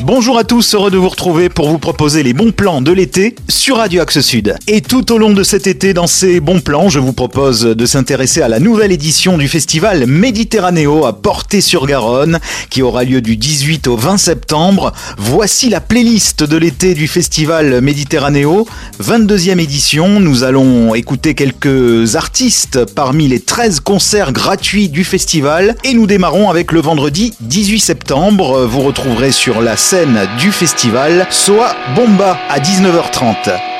Bonjour à tous, heureux de vous retrouver pour vous proposer les bons plans de l'été sur Radio Axe Sud. Et tout au long de cet été, dans ces bons plans, je vous propose de s'intéresser à la nouvelle édition du festival Méditerranéo à Portet-sur-Garonne, qui aura lieu du 18 au 20 septembre. Voici la playlist de l'été du festival Méditerranéo, 22e édition. Nous allons écouter quelques artistes parmi les 13 concerts gratuits du festival. Et nous démarrons avec le vendredi 18 septembre. Vous retrouverez sur la scène du festival Soa Bomba à 19h30.